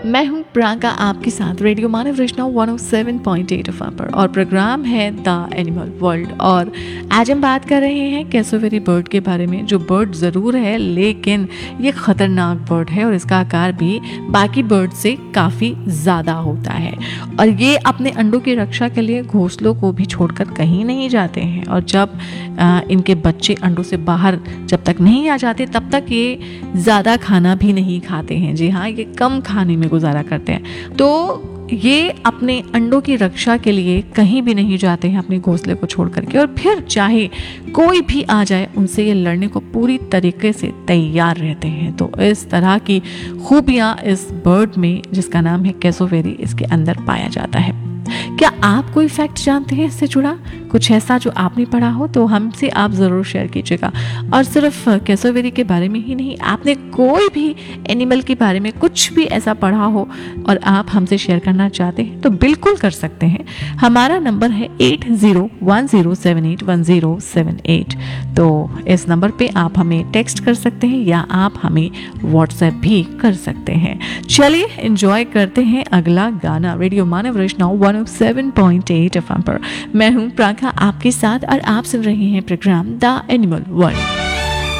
मैं हूँ प्रियंका आपके साथ रेडियो मानव वैष्णव 107.8 एफएम पर और प्रोग्राम है द एनिमल वर्ल्ड। और आज हम बात कर रहे हैं कैसोवेरी बर्ड के बारे में, जो बर्ड ज़रूर है लेकिन ये ख़तरनाक बर्ड है और इसका आकार भी बाकी बर्ड से काफ़ी ज़्यादा होता है। और ये अपने अंडों की रक्षा के लिए घोंसलों को भी छोड़कर कहीं नहीं जाते हैं। और जब इनके बच्चे अंडों से बाहर जब तक नहीं आ जाते तब तक ये ज़्यादा खाना भी नहीं खाते हैं। जी हाँ, ये कम खाने में गुजारा करते हैं। तो ये अपने अंडों की रक्षा के लिए कहीं भी नहीं जाते हैं अपने घोंसले को छोड़ करके, और फिर चाहे कोई भी आ जाए उनसे ये लड़ने को पूरी तरीके से तैयार रहते हैं। तो इस तरह की खूबियाँ इस बर्ड में, जिसका नाम है कैसोवेरी, इसके अंदर पाया जाता है। क्या आप कोई फैक्ट जानते हैं इससे जुड़ा, कुछ ऐसा जो आपने पढ़ा हो, तो हमसे आप ज़रूर शेयर कीजिएगा। और सिर्फ कैसोवेरी के बारे में ही नहीं, आपने कोई भी एनिमल के बारे में कुछ भी ऐसा पढ़ा हो और आप हमसे शेयर करना चाहते हैं तो बिल्कुल कर सकते हैं। हमारा नंबर है 8010781078। तो इस नंबर पे आप हमें टेक्स्ट कर सकते हैं या आप हमें व्हाट्सएप भी कर सकते हैं। चलिए एंजॉय करते हैं अगला गाना रेडियो मानव वैष्णव 107.8 एफएम पर। मैं हूँ प्रांका आपके साथ और आप सुन रहे हैं प्रोग्राम द एनिमल वर्ल्ड।